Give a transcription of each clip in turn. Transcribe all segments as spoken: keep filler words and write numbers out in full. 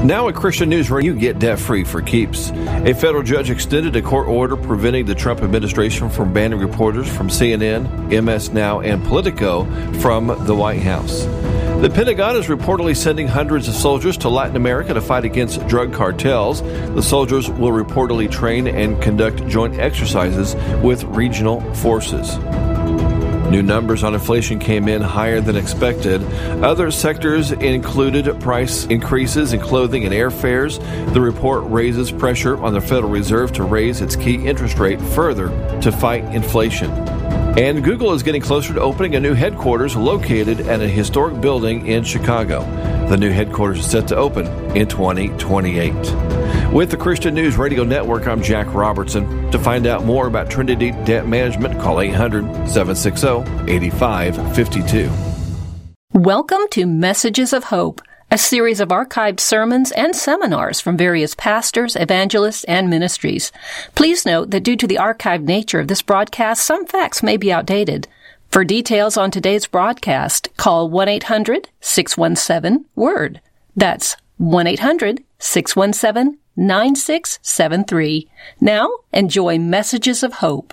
Now at Christian News Radio, you get debt-free for keeps. A federal judge extended a court order preventing the Trump administration from banning reporters from C N N, M S Now, and Politico from the White House. The Pentagon is reportedly sending hundreds of soldiers to Latin America to fight against drug cartels. The soldiers will reportedly train and conduct joint exercises with regional forces. New numbers on inflation came in higher than expected. Other sectors included price increases in clothing and airfares. The report raises pressure on the Federal Reserve to raise its key interest rate further to fight inflation. And Google is getting closer to opening a new headquarters located at a historic building in Chicago. The new headquarters is set to open in twenty twenty-eight. With the Christian News Radio Network, I'm Jack Robertson. To find out more about Trinity Debt Management, call eight hundred, seven six zero, eight five five two. Welcome to Messages of Hope, a series of archived sermons and seminars from various pastors, evangelists, and ministries. Please note that due to the archived nature of this broadcast, some facts may be outdated. For details on today's broadcast, call one eight hundred, six one seven, W O R D. That's one eight hundred, six one seven, nine six seven three. Now, enjoy Messages of Hope.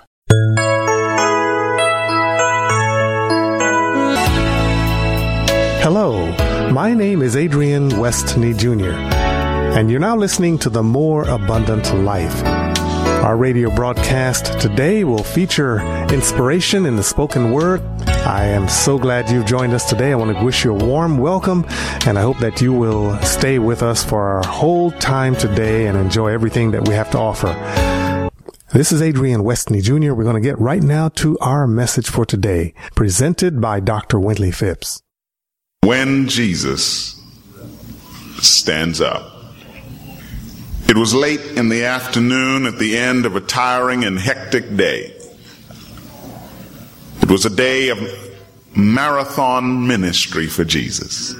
Hello, my name is Adrian Westney Junior, and you're now listening to The More Abundant Life. Our radio broadcast today will feature inspiration in the spoken word. I am so glad you've joined us today. I want to wish you a warm welcome, and I hope that you will stay with us for our whole time today and enjoy everything that we have to offer. This is Adrian Westney Junior We're going to get right now to our message for today, presented by Doctor Wintley Phipps. When Jesus stands up. It was late in the afternoon at the end of a tiring and hectic day. It was a day of marathon ministry for Jesus.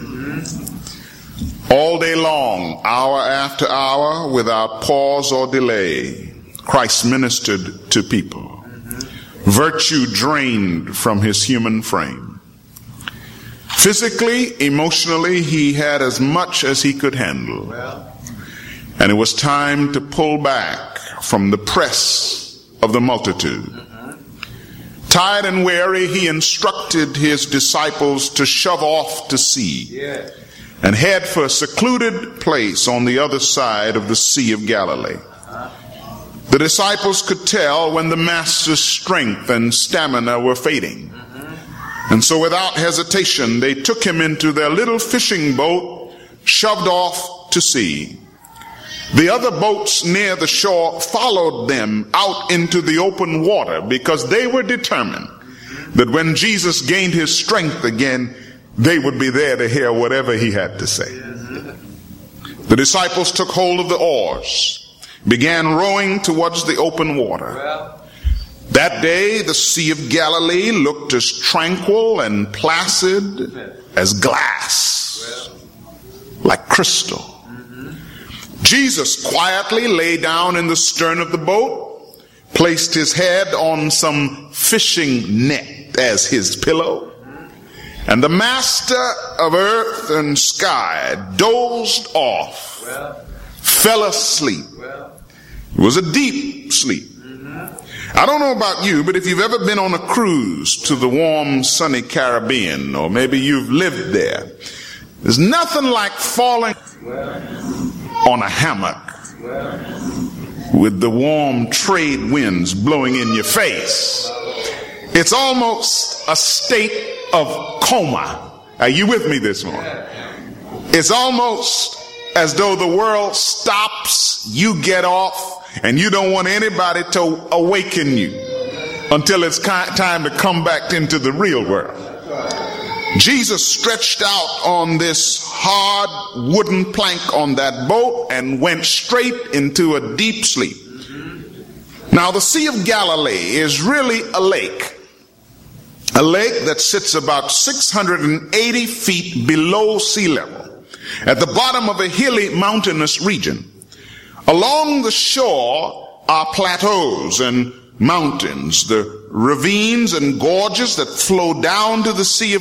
All day long, hour after hour, without pause or delay, Christ ministered to people. Virtue drained from his human frame. Physically, emotionally, he had as much as he could handle. And it was time to pull back from the press of the multitude. Tired and weary, he instructed his disciples to shove off to sea and head for a secluded place on the other side of the Sea of Galilee. The disciples could tell when the master's strength and stamina were fading. And so without hesitation, they took him into their little fishing boat, shoved off to sea. The other boats near the shore followed them out into the open water because they were determined that when Jesus gained his strength again, they would be there to hear whatever he had to say. The disciples took hold of the oars, began rowing towards the open water. That day, the Sea of Galilee looked as tranquil and placid as glass, like crystal. Jesus quietly lay down in the stern of the boat, placed his head on some fishing net as his pillow, and the master of earth and sky dozed off, fell asleep. It was a deep sleep. I don't know about you, but if you've ever been on a cruise to the warm, sunny Caribbean, or maybe you've lived there, there's nothing like falling on a hammock with the warm trade winds blowing in your face. It's almost a state of coma. Are you with me this morning? It's almost as though the world stops, you get off, and you don't want anybody to awaken you until it's time to come back into the real world. Jesus stretched out on this hard wooden plank on that boat and went straight into a deep sleep. Now, the Sea of Galilee is really a lake. A lake that sits about six hundred eighty feet below sea level at the bottom of a hilly mountainous region. Along the shore are plateaus and mountains, the ravines and gorges that flow down to the Sea of